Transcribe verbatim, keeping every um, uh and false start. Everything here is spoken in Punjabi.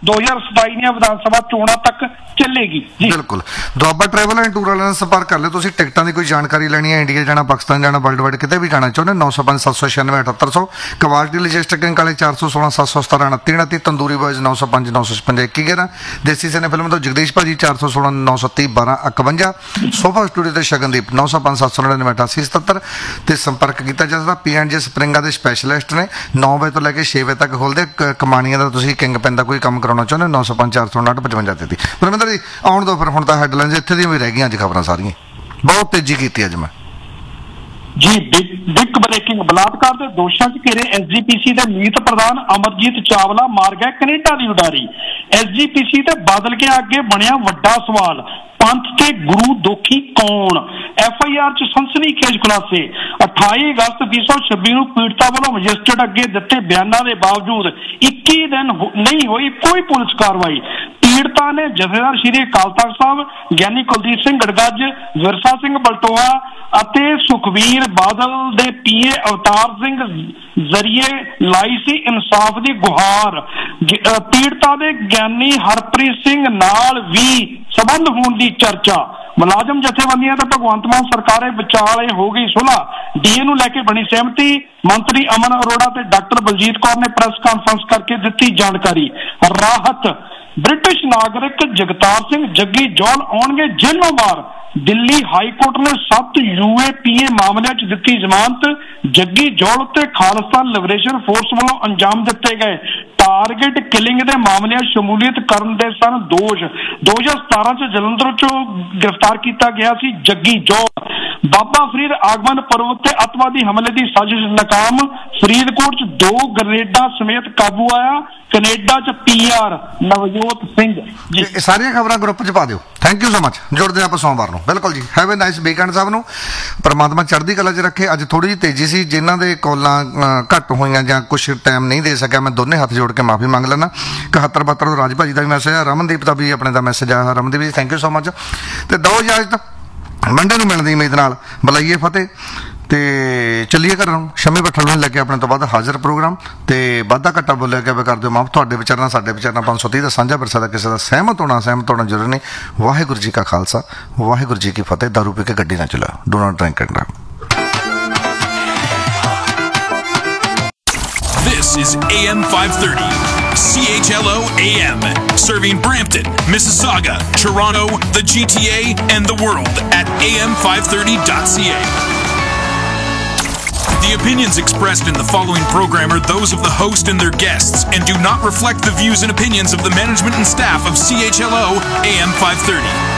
दो हज़ार सताई ਦੀਆਂ ਵਿਧਾਨ ਸਭਾ ਚੋਣਾਂ ਤੱਕ ਚੱਲੇਗੀ ਜੀ। ਬਿਲਕੁਲ। ਦੁਆਬਾ ਟਰੈਵਲ ਐਂਡ ਟੂਰ ਵਾਲਿਆਂ ਨਾਲ ਸੰਪਰਕ ਕਰ ਲਿਓ ਤੁਸੀਂ। ਟਿਕਟਾਂ ਦੀ ਕੋਈ ਜਾਣਕਾਰੀ ਲੈਣੀ ਹੈ, ਇੰਡੀਆ ਜਾਣਾ, ਪਾਕਿਸਤਾਨ ਜਾਣਾ, ਵਰਲਡ ਵਾਈਡ ਕਿਤੇ ਵੀ ਜਾਣਾ ਚਾਹੁੰਦੇ, ਨੌ ਸੌ ਪੰਜ ਸੱਤ ਸੌ ਛਿਆਨਵੇਂ ਅਠੱਤਰ ਸੌ। ਕਵਾਲਟੀ ਲੌਜਿਸਟਿਕ ਇੰਕ ਵਾਲੇ ਚਾਰ ਸੌ ਸੋਲਾਂ ਸੱਤ ਸੌ ਸਤਾਰਾਂ ਉਨੱਤੀ ਉਨੱਤੀ। ਤੰਦੂਰੀ ਬॉयਜ਼ ਨੌ ਸੌ ਪੰਜ ਨੌ ਸੌ ਛਪੰਜਾ ਇੱਕੀ ਗਿਆਰਾਂ। ਦੇਸੀ ਸਿਨੇ ਫਿਲਮ ਤੋਂ ਜਗਦੀਸ਼ ਭਾਜੀ ਚਾਰ ਸੌ ਸੋਲਾਂ ਨੌ ਸੌ ਤੀਹ ਬਾਰਾਂ ਇਕਵੰਜਾ। ਸੋਫਾ ਸਟੂਡੀਓ ਤੇ ਸ਼ਗਨਦੀਪ ਨੌ ਸੌ ਪੰਜ ਸੱਤ ਸੌ ਨੜਿਨਵੇਂ ਅਠਾਸੀ ਸਤੱਤਰ ਤੇ ਸੰਪਰਕ ਕੀਤਾ ਜਾ ਸਕਦਾ। ਪੀ ਐਂਡ ਜੇ ਸਪਰਿੰਗਾਂ ਦੇ ਸਪੈਸ਼ਲਿਸਟ ਨੇ, ਨੌ ਵਜੇ ਤੋਂ ਲੈ ਕੇ ਛੇ ਵਜੇ ਤੱਕ ਖੋਲ੍ਹਦੇ। ਕਮਾਣੀਆਂ ਦਾ ਤੁਸੀਂ ਕਿੰਗ ਪੈਨ ਦਾ ਕੋਈ ਕੰਮ ਕਰਾਉਣਾ ਚਾਹੁੰਦੇ, ਨੌ ਸੌ ਪੰਜ ਚਾਰ ਸੌ ਉਣਾਹਠ ਪਚਵੰਜਾ ਤੇਤੀ। ਪਰਮਿੰਦਰ ਜੀ ਆਉਣ ਦੋ ਫਿਰ, ਹੁਣ ਤਾਂ ਹੈਡਲਾਈਨਸ ਇੱਥੇ ਦੀਆਂ ਵੀ ਰਹਿ ਗਈਆਂ ਅੱਜ ਖਬਰਾਂ ਸਾਰੀਆਂ, ਬਹੁਤ ਤੇਜ਼ੀ ਕੀਤੀ ਅੱਜ ਮੈਂ ਜੀ। ਬਿਗ ਬ੍ਰੇਕਿੰਗ, ਬਲਾਤਕਾਰ ਦੇ ਦੋਸ਼ਾਂ 'ਚ ਘਿਰੇ ਐਸ ਜੀ ਪੀ ਸੀ ਦੇ ਮੀਤ ਪ੍ਰਧਾਨ ਅਮਰਜੀਤ ਚਾਵਲਾ ਮਾਰ ਗਿਆ ਕੈਨੇਡਾ ਦੀ ਉਡਾਰੀ। ਐਸ ਜੀ ਪੀ ਸੀ ਤੇ ਬਾਦਲ ਕੇ ਅੱਗੇ ਬਣਿਆ ਵੱਡਾ ਸਵਾਲ, ਪੰਥ ਤੇ ਗੁਰੂ ਦੋਖੀ ਕੌਣ? ਐਫ ਆਈ ਆਰ 'ਚ ਸਨਸਨੀਖੇਜ ਖੁਲਾਸੇ। ਅਠਾਈ ਅਗਸਤ ਵੀਹ ਸੌ ਛੱਬੀ ਨੂੰ ਪੀੜਤਾ ਵੱਲੋਂ ਮਜਿਸਟਰੇਟ ਅੱਗੇ ਦਿੱਤੇ ਬਿਆਨਾਂ ਦੇ ਬਾਵਜੂਦ ਇੱਕੀ ਦਿਨ ਨਹੀਂ ਹੋਈ ਕੋਈ ਪੁਲਿਸ ਕਾਰਵਾਈ। ਪੀੜਤਾ ਨੇ ਜਥੇਦਾਰ ਸ਼੍ਰੀ ਅਕਾਲ ਤਖ਼ਤ ਸਾਹਿਬ ਗਿਆਨੀ ਕੁਲਦੀਪ ਸਿੰਘ ਗੜਗੱਜ, ਵਿਰਸਾ ਸਿੰਘ ਬਲਟੋਹਾ ਅਤੇ ਸੁਖਬੀਰ ਬਾਦਲ ਦੇ ਪੀਏ ਅਵਤਾਰ ਸਿੰਘ ਜ਼ਰੀਏ ਲਾਈ ਸੀ ਇਨਸਾਫ ਦੀ ਗੁਹਾਰ। ਪੀੜਤਾ ਦੇ ਗਿਆਨੀ ਹਰਪ੍ਰੀਤ ਸਿੰਘ ਨਾਲ ਵੀ ਸਬੰਧ ਹੋਣ ਦੀ ਚਰਚਾ। ਮੁਲਾਜ਼ਮ ਜਥੇਬੰਦੀਆਂ ਤੇ ਭਗਵੰਤ ਮਾਨ ਸਰਕਾਰੇ ਵਿਚਾਲੇ ਹੋ ਗਈ ਸੁਲ੍ਹਾ। ਡੀਏ ਨੂੰ ਲੈ ਕੇ ਬਣੀ ਸਹਿਮਤੀ। ਮੰਤਰੀ ਅਮਨ ਅਰੋੜਾ ਤੇ ਡਾਕਟਰ ਬਲਜੀਤ ਕੌਰ ਨੇ ਪ੍ਰੈਸ ਕਾਨਫਰੰਸ ਕਰਕੇ ਦਿੱਤੀ ਜਾਣਕਾਰੀ। ਰਾਹਤ, ਬ੍ਰਿਟਿਸ਼ ਨਾਗਰਿਕ ਜਗਤਾਰ ਸਿੰਘ ਜੱਗੀ ਜੌਲ ਆਉਣਗੇ ਜੇਲੋਂ ਬਾਹਰ। ਦਿੱਲੀ ਹਾਈ ਕੋਰਟ ਨੇ ਸੱਤ ਯੂ ਏ ਪੀ ਏ ਮਾਮਲਿਆਂ 'ਚ ਦਿੱਤੀ ਜ਼ਮਾਨਤ। ਜੱਗੀ ਜੌਲ ਤੇ ਖਾਲਿਸਤਾਨ ਲਿਬਰੇਸ਼ਨ ਫੋਰਸ ਵੱਲੋਂ ਅੰਜਾਮ ਦਿੱਤੇ ਗਏ ਟਾਰਗੇਟ ਕਿਲਿੰਗ ਦੇ ਮਾਮਲਿਆਂ ਸ਼ਮੂਲੀਅਤ ਕਰਨ ਦੇ ਸਨ ਦੋਸ਼। ਦੋ ਹਜ਼ਾਰ ਸਤਾਰਾਂ 'ਚ ਜਲੰਧਰ 'ਚੋਂ ਗ੍ਰਿਫਤਾਰ ਕੀਤਾ ਗਿਆ ਸੀ ਜੱਗੀ ਜੌਲ। ਬਾਬਾ ਫਰੀਦ ਆਗਮਨ ਪੁਰਬ ਤੇ ਅੱਤਵਾਦੀ ਹਮਲੇ ਦੀ ਸਾਜ਼ਿਸ਼ ਨਾਕਾਮ। ਫਰੀਦਕੋਟ 'ਚ ਦੋ ਗ੍ਰੇਨੇਡਾਂ ਸਮੇਤ ਕਾਬੂ ਆਇਆ। ਕੈਨੇਡਾ 'ਚ ਪੀ ਆਰ ਨਵਜੋਤ ਸਿੰਘ ਜੀ। ਸਾਰੀਆਂ ਖਬਰਾਂ ਗਰੁੱਪ 'ਚ ਪਾ ਦਿਓ। Thank you so much. ਜੁੜਦੇ ਆਪਾਂ ਸੋਮਵਾਰ ਨੂੰ। ਬਿਲਕੁਲ ਜੀ। ਹੈਵ ਏ ਨਾਈਸ ਵੀਕਐਂਡ ਸਭ ਨੂੰ। ਪਰਮਾਤਮਾ ਚੜ੍ਹਦੀ ਕਲਾ 'ਚ ਰੱਖੇ। ਅੱਜ ਥੋੜ੍ਹੀ ਜਿਹੀ ਤੇਜ਼ੀ ਸੀ, ਜਿਨ੍ਹਾਂ ਦੇ ਕਾਲਾਂ ਘੱਟ ਹੋਈਆਂ ਜਾਂ ਕੁਛ ਟਾਈਮ ਨਹੀਂ ਦੇ ਸਕਿਆ, ਮੈਂ ਦੋਨੇ ਹੱਥ ਜੋੜ ਕੇ ਮਾਫੀ ਮੰਗ ਲੈਣਾ। ਇਕਹੱਤਰ ਬਹੱਤਰ ਤੋਂ ਰਾਜ ਭਾਜੀ ਦਾ ਵੀ ਮੈਸੇਜ ਆ, ਰਮਨਦੀਪ ਦਾ ਵੀ ਆਪਣੇ ਦਾ ਮੈਸੇਜ ਆਇਆ। ਰਮਨਦੀਪ ਜੀ ਥੈਂਕ ਯੂ ਸੋ ਮਚ। ਤੇ ਦੋ ਇਜਾਜ਼ਤ, ਮੰਡੇ ਨੂੰ ਮਿਲਣ ਦੀ ਉਮੀਦ ਨਾਲ ਬੁਲਾਈਏ ਫਤਿਹ ਤੇ ਚੱਲੀਏ ਘਰ ਨੂੰ। ਸ਼ਮੀ ਬੱਠਲ ਨੂੰ ਲੈ ਕੇ ਆਪਣੇ ਤੋਂ ਬਾਅਦ ਹਾਜ਼ਰ ਪ੍ਰੋਗਰਾਮ ਤੇ ਵਾਧਾ ਘੱਟਾ ਬੋਲਿਆ ਕਿ ਕਰ ਦਿਓ ਮਾਫ। ਤੁਹਾਡੇ ਵਿਚਾਰਨਾ ਸਾਡੇ ਵਿਚਾਰਨਾ ਪੰਜ ਸੌ ਤੀਹ ਦਾ ਸਾਂਝਾ ਵਿਰਸਾ ਦਾ ਕਿਸੇ ਦਾ ਸਹਿਮਤ ਹੋਣਾ ਸਹਿਮਤ ਹੋਣਾ ਜ਼ਰੂਰੀ ਨਹੀਂ। ਵਾਹਿਗੁਰੂ ਜੀ ਕਾ ਖਾਲਸਾ, ਵਾਹਿਗੁਰੂ ਜੀ ਕੀ ਫਤਿਹ। ਦਾਰੂ ਪੀ ਕੇ ਗੱਡੀ ਨਾ ਚਲਾਓ। Do not drink and drive. This is A M five thirty, C H L O A M, serving Brampton, Mississauga, Toronto, the G T A, and the world at A M five thirty dot C A. The opinions expressed in the following program are those of the host and their guests and do not reflect the views and opinions of the management and staff of C H L O A M five thirty.